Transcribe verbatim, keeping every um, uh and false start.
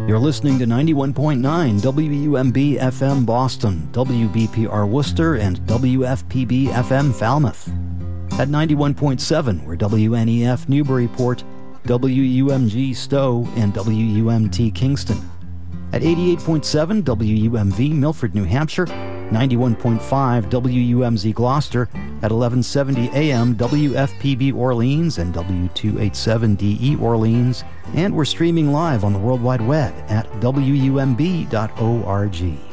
You're listening to ninety-one point nine W U M B F M Boston, W B P R Worcester, and W F P B F M Falmouth. At ninety-one point seven, we're W N E F Newburyport, W U M G Stowe, and W U M T Kingston. At eighty-eight point seven, W U M V Milford, New Hampshire, ninety-one point five W U M Z Gloucester, at eleven seventy A M W F P B Orleans and W two eighty-seven D E Orleans, and we're streaming live on the World Wide Web at W U M B dot org.